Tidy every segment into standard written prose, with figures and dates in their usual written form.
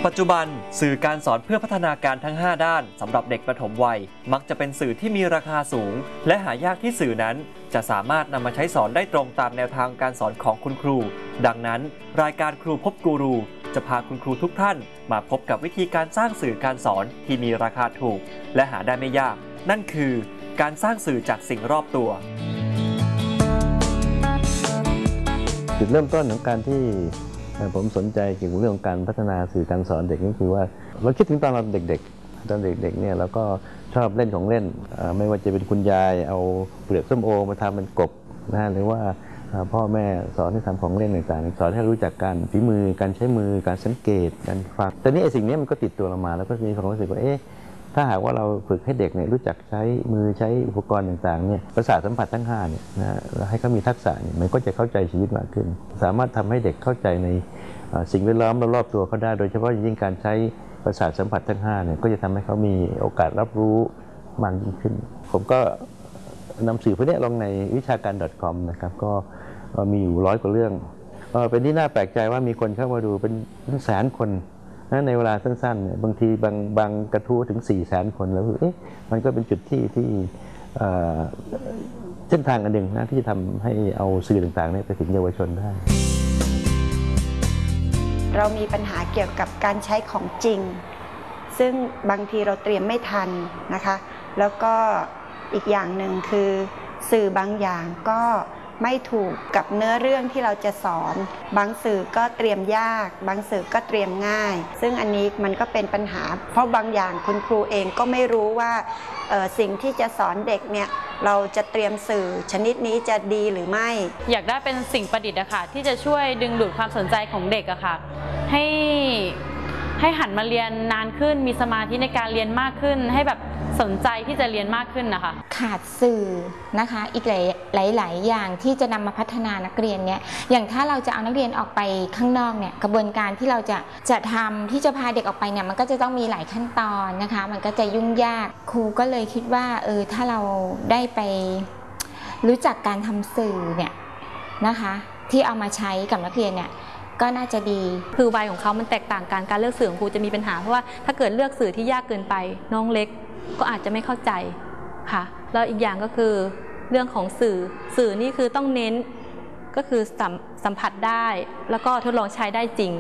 ปัจจุบันสื่อการสอนเพื่อพัฒนาการทั้ง 5 ด้านสำหรับเด็กประถมวัยมักจะเป็นสื่อที่มีราคาสูงและหายากที่สื่อนั้นจะสามารถนำมาใช้สอนได้ตรงตามแนวทางการสอนของคุณครูดังนั้นรายการครูพบกูรูจะพาคุณครูทุกท่านมาพบกับวิธีการสร้างสื่อการสอนที่มีราคาถูกและหาได้ไม่ยากนั่นคือการสร้างสื่อจากสิ่งรอบตัวจุดเริ่มต้นของการที่ผมสนใจเกี่ยวกับเรื่องการพัฒนาสื่อการสอนเด็กนี่คือว่าเราคิดถึงตอนเราเด็กๆตอนเด็กๆเนี่ยเราก็ชอบเล่นของเล่นไม่ว่าจะเป็นคุณยายเอาเปลือกส้มโอมาทำเป็นกบนะหรือว่าพ่อแม่สอนให้ทำของเล่นต่างๆสอนให้รู้จักการฝีมือการใช้มือการสังเกตการฟังแต่นี่ไอ้สิ่งนี้มันก็ติดตัวเรามาแล้วก็มีความรู้สึกว่าถ้าหากว่าเราฝึกให้เด็กเนี่ยรู้จักใช้มือใช้อุปกรณ์ต่างๆเนี่ยประสาทสัมผัสทั้ง5เนี่ยนะให้เขามีทักษะเนี่ยมันก็จะเข้าใจชีวิตมากขึ้นสามารถทำให้เด็กเข้าใจในสิ่งแวดล้อมรอบๆตัวเขาได้โดยเฉพาะยิ่งการใช้ประสาทสัมผัสทั้ง5เนี่ยก็จะทำให้เขามีโอกาสรับรู้มากยิ่งขึ้นผมก็นำสื่อพวกนี้ลงในวิชาการ .com นะครับก็มีอยู่100 กว่าเรื่องเป็นที่น่าแปลกใจว่ามีคนเข้ามาดูเป็นแสนคนในเวลาสั้นๆเนี่ยบางทีบางกระทู้ถึง400,000 คนแล้วมันก็เป็นจุดที่เส้นทางอันหนึ่งนะที่จะทำให้เอาสื่อต่างๆเนี่ยไปถึงเยาวชนได้เรามีปัญหาเกี่ยวกับการใช้ของจริงซึ่งบางทีเราเตรียมไม่ทันนะคะแล้วก็อีกอย่างหนึ่งคือสื่อบางอย่างก็ไม่ถูกกับเนื้อเรื่องที่เราจะสอนบางสื่อก็เตรียมยากบางสื่อก็เตรียมง่ายซึ่งอันนี้มันก็เป็นปัญหาเพราะบางอย่างคุณครูเองก็ไม่รู้ว่าสิ่งที่จะสอนเด็กเนี่ยเราจะเตรียมสื่อชนิดนี้จะดีหรือไม่อยากได้เป็นสิ่งประดิษฐ์อะค่ะที่จะช่วยดึงดูดความสนใจของเด็กอะค่ะให้หันมาเรียนนานขึ้นมีสมาธิในการเรียนมากขึ้นให้แบบสนใจที่จะเรียนมากขึ้นนะคะขาดสื่อนะคะอีกหลายอย่างที่จะนำมาพัฒนานักเรียนเนี่ยอย่างถ้าเราจะเอานักเรียนออกไปข้างนอกเนี่ยกระบวนการที่เราจะทำที่จะพาเด็กออกไปเนี่ยมันก็จะต้องมีหลายขั้นตอนนะคะมันก็จะยุ่งยากครูก็เลยคิดว่าถ้าเราได้ไปรู้จักการทำสื่อเนี่ยนะคะที่เอามาใช้กับนักเรียนเนี่ยก็น่าจะดีคือวัยของเขามันแตกต่างกันการเลือกสื่อของครูจะมีปัญหาเพราะว่าถ้าเกิดเลือกสื่อที่ยากเกินไปน้องเล็กก็อาจจะไม่เข้าใจค่ะแล้วอีกอย่างก็คือเรื่องของสื่อนี่คือต้องเน้นก็คือสัมผัสได้แล้วก็ทดลองใช้ได้จริง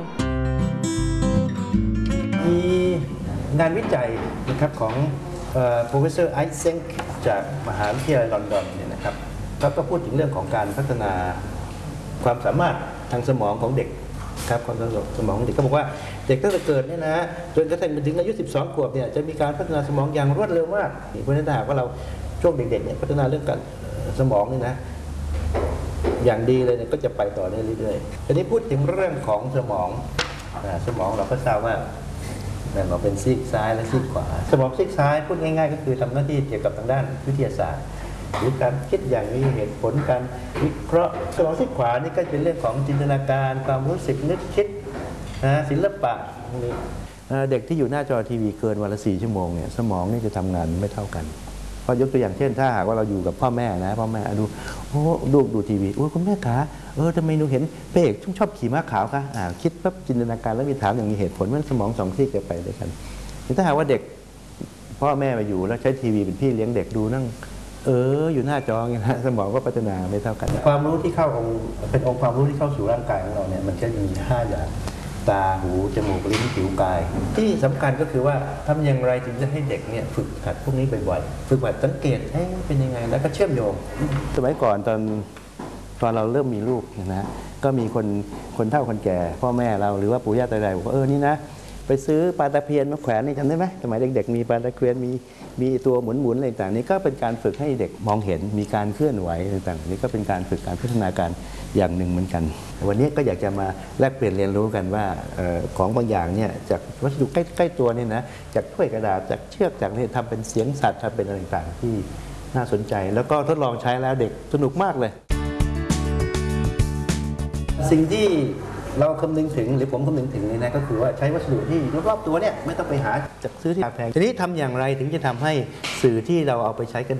มีงานวิจัยนะครับของProfessor Eysenck จากมหาวิทยาลัยลอนดอนเนี่ยนะครับก็พูดถึงเรื่องของการพัฒนาความสามารถทางสมองของเด็กครับความสมองของเด็กก็บอกว่าเด็กตั้งแต่เกิดเนี่ยนะจนกระทั่งถึงอายุ12 ขวบเนี่ยจะมีการพัฒนาสมองอย่างรวดเร็วมากเพราะฉะนั้นถ้าหากว่าเราช่วงเด็กๆเนี่ยพัฒนาเรื่องการสมองนี่นะอย่างดีเลยเนี่ยก็จะไปต่อได้เรื่อยๆทีนี้พูดถึงเรื่องของสมองเราก็ทราบว่าเราเป็นซีกซ้ายและซีกขวาสมองซีกซ้ายพูดง่ายๆก็คือทำหน้าที่เกี่ยวกับทางด้านวิทยาศาสตร์หรือการคิดอย่างมีเหตุผลการวิเคราะห์สมองซีกขวานี่ก็เป็นเรื่องของจินตนาการความรู้สึกนึกคิดศิลปะพวกนี้เด็กที่อยู่หน้าจอทีวีเกินวันละ 4 ชั่วโมงเนี่ยสมองนี่จะทำงานไม่เท่ากันเพราะยกตัวอย่างเช่นถ้าหากว่าเราอยู่กับพ่อแม่นะพ่อแม่ดูลูกดูทีวีคุณแม่ขาทำไมหนูเห็นเป๊กชอบขี่ม้าขาวคะคิดปั๊บจินตนาการแล้วมีถามอย่างมีเหตุผลมันสมอง2 ซีกจะไปด้วยกันถ้าหากว่าเด็กพ่อแม่มาอยู่แล้วใช้ทีวีเป็นพี่เลี้ยงเด็กดูนั่งอยู่หน้าจอไงนะสมองก็พัฒนาไม่เท่ากันความรู้ที่เข้าเป็นองค์ความรู้ที่เข้าสู่ร่างกายของเราเนี่ยมันจะมี5 อย่างตาหูจมูกลิ้นผิวกายที่สำคัญก็คือว่าทำอย่างไรถึงจะให้เด็กเนี่ยฝึกหัดพวกนี้บ่อยๆฝึกหัดสังเกตเป็นยังไงแล้วก็เชื่อมโยงสมัยก่อนตอนเราเริ่มมีลูกนะก็มีคนเฒ่าคนแก่พ่อแม่เราหรือว่าปู่ย่าตายายบอกว่านี่นะไปซื้อปลาตะเพียนมาแขวนนี่จำได้ไหมสมัยเด็กๆมีปลาตะเพียนมีตัวหมุนๆอะไรต่างๆนี่ก็เป็นการฝึกให้เด็กมองเห็นมีการเคลื่อนไหวต่างๆนี่ก็เป็นการฝึกการพัฒนาการอย่างหนึ่งเหมือนกันวันนี้ก็อยากจะมาแลกเปลี่ยนเรียนรู้กันว่าของบางอย่างเนี่ยจากวัสดุใกล้ตัวนี่นะจากถ้วยกระดาษจากเชือกจากทำเป็นเสียงสัตว์ทำเป็นอะไรต่างๆที่น่าสนใจแล้วก็ทดลองใช้แล้วเด็กสนุกมากเลยสิ่งที่เราคำนึงถึงหรือผมคำนึงถึงนี่นะก็คือว่าใช้วัสดุที่รอบๆตัวเนี่ยไม่ต้องไปหาจากซื้อที่แพงทีนี้ทำอย่างไรถึงจะทำให้สื่อที่เราเอาไปใช้กัน